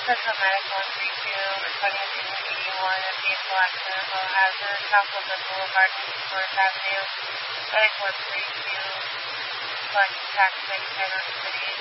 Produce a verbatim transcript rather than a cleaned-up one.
Central Medical and three two, reporting eighty-one, a vehicle accident, low hazard, south of the Boulevard, Forest Avenue, medical and three two, collecting tax pay, Center City.